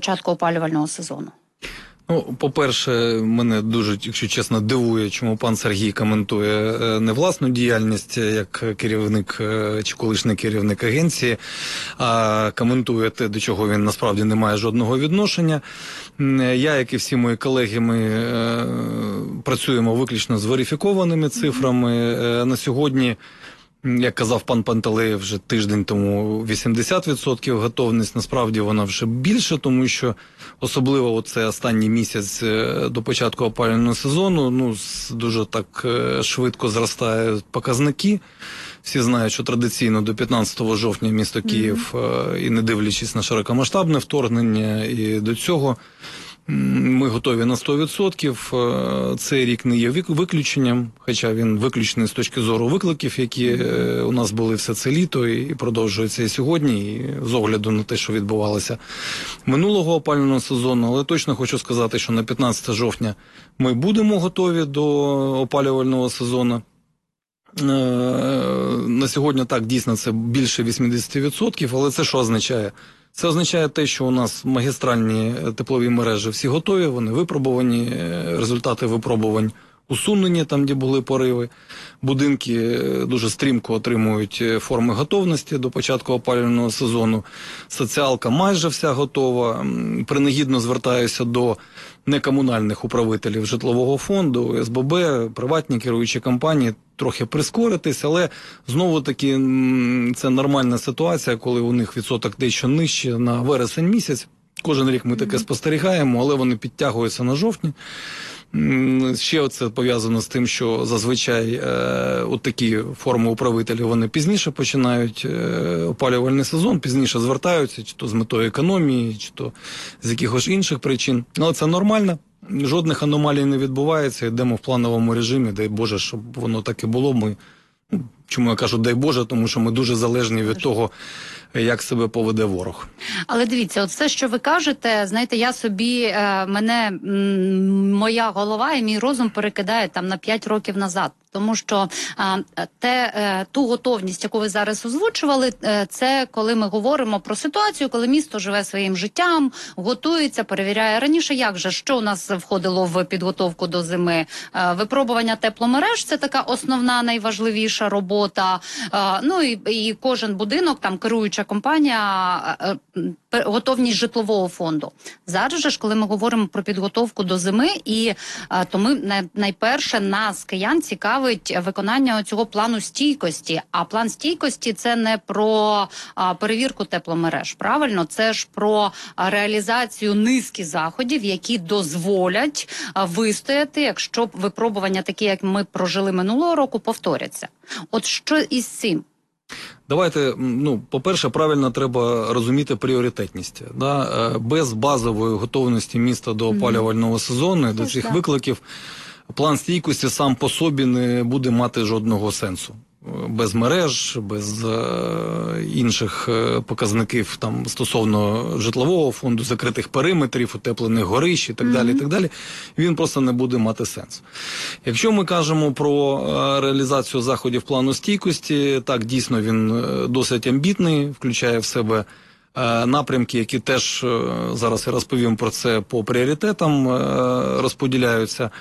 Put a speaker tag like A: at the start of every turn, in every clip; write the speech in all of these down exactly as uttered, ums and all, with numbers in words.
A: початку опалювального сезону?
B: Ну, по-перше, мене дуже, якщо чесно, дивує, чому пан Сергій коментує не власну діяльність як керівник чи колишній керівник агенції, а коментує те, до чого він насправді не має жодного відношення. Я, як і всі мої колеги, ми працюємо виключно з верифікованими цифрами. На сьогодні, як казав пан Пантелеєв вже тиждень тому, вісімдесят відсотків готовність, насправді вона вже більше, тому що особливо оце останній місяць до початку опалювального сезону, ну, дуже так швидко зростають показники. Всі знають, що традиційно до п'ятнадцятого жовтня місто Київ, mm-hmm. і не дивлячись на широкомасштабне вторгнення, і до цього ми готові на сто відсотків. Цей рік не є виключенням, хоча він виключений з точки зору викликів, які у нас були все це літо і продовжуються і сьогодні, і з огляду на те, що відбувалося минулого опалювального сезону. Але точно хочу сказати, що на п'ятнадцяте жовтня ми будемо готові до опалювального сезону. На сьогодні так, дійсно, це більше вісімдесят відсотків, але це що означає? Це означає те, що у нас магістральні теплові мережі всі готові, вони випробувані, результати випробувань усунені там, де були пориви. Будинки дуже стрімко отримують форми готовності до початку опалювального сезону. Соціалка майже вся готова. Принагідно звертаюся до некомунальних управителів житлового фонду, ес бе бе, приватні керуючі компанії, трохи прискоритись, але знову-таки це нормальна ситуація, коли у них відсоток дещо нижче на вересень місяць. Кожен рік ми таке mm-hmm. спостерігаємо, але вони підтягуються на жовтні. Ще це пов'язано з тим, що зазвичай е, от такі форми управителів, вони пізніше починають е, опалювальний сезон, пізніше звертаються, чи то з метою економії, чи то з якихось інших причин. Але це нормально, жодних аномалій не відбувається, йдемо в плановому режимі, дай Боже, щоб воно так і було. Ми, чому я кажу дай Боже, тому що ми дуже залежні від того, як себе поведе ворог.
A: Але дивіться, от все, що ви кажете, знаєте, я собі, е, мене, м, моя голова і мій розум перекидає там на п'ять років назад. Тому що а, те, е, ту готовність, яку ви зараз озвучували, е, це коли ми говоримо про ситуацію, коли місто живе своїм життям, готується, перевіряє. Раніше як же, що у нас входило в підготовку до зими? Е, випробування тепломереж – це така основна, найважливіша робота. Е, ну і, і кожен будинок, там керуюча компанія, е, е, готовність житлового фонду. Зараз же ж, коли ми говоримо про підготовку до зими, і е, то ми найперше нас, киян, цікавить виконання цього плану стійкості. А план стійкості – це не про а, перевірку тепломереж, правильно? Це ж про а, реалізацію низки заходів, які дозволять а, вистояти, якщо випробування такі, як ми прожили минулого року, повторяться. От що із цим?
B: Давайте, ну, по-перше, правильно треба розуміти пріоритетність. Да? Без базової готовності міста до опалювального mm-hmm. сезону, до цих викликів, план стійкості сам по собі не буде мати жодного сенсу. Без мереж, без е, інших показників там, стосовно житлового фонду, закритих периметрів, утеплених горищ і так mm-hmm. далі, і так далі, він просто не буде мати сенсу. Якщо ми кажемо про е, реалізацію заходів плану стійкості, так, дійсно, він досить амбітний, включає в себе напрямки, які теж, зараз я розповім про це, по пріоритетам розподіляються.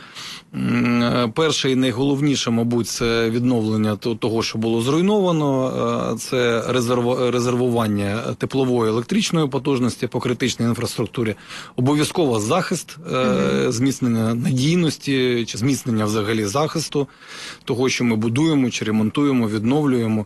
B: Перше і найголовніше, мабуть, це відновлення того, що було зруйновано, це резервування теплової електричної потужності по критичній інфраструктурі, обов'язково захист, mm-hmm. зміцнення надійності, чи зміцнення взагалі захисту того, що ми будуємо, чи ремонтуємо, відновлюємо.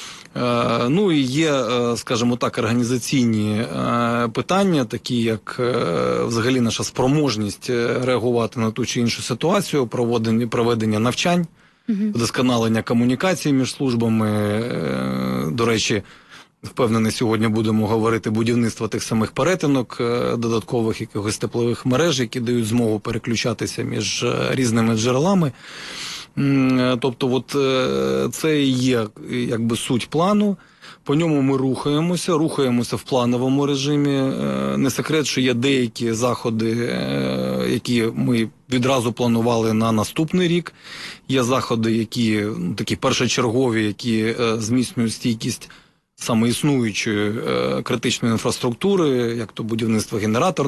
B: Ну і є, скажімо так, організаційні питання, такі як взагалі наша спроможність реагувати на ту чи іншу ситуацію, проведення, проведення навчань, mm-hmm. вдосконалення комунікації між службами. До речі, впевнений, сьогодні будемо говорити будівництво тих самих перетинок, додаткових якихось теплових мереж, які дають змогу переключатися між різними джерелами. Тобто от це і є якби суть плану, по ньому ми рухаємося, рухаємося в плановому режимі. Не секрет, що є деякі заходи, які ми відразу планували на наступний рік, є заходи, які такі першочергові, які зміцнюють стійкість саме існуючої критичної інфраструктури, як то будівництво генераторної